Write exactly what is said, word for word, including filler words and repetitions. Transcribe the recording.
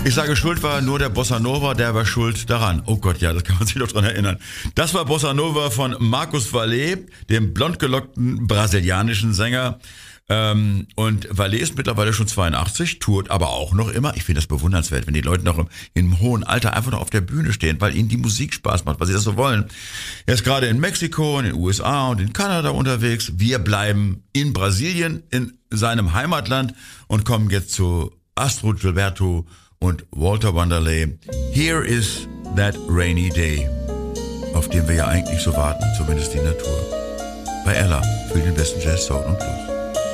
Ich sage, schuld war nur der Bossa Nova, der war schuld daran. Oh Gott, ja, das kann man sich doch dran erinnern. Das war Bossa Nova von Marcus Valle, dem blondgelockten brasilianischen Sänger. Ähm, und Valle ist mittlerweile schon zweiundachtzig, tourt aber auch noch immer. Ich finde das bewundernswert, wenn die Leute noch im, im hohen Alter einfach noch auf der Bühne stehen, weil ihnen die Musik Spaß macht, weil sie das so wollen. Er ist gerade in Mexiko, in den U S A und in Kanada unterwegs. Wir bleiben in Brasilien, in seinem Heimatland und kommen jetzt zu Astrud Gilberto und Walter Wanderley. Here is that rainy day, auf den wir ja eigentlich so warten, zumindest die Natur. Bei Ella für den besten Jazz, Soul und Blues.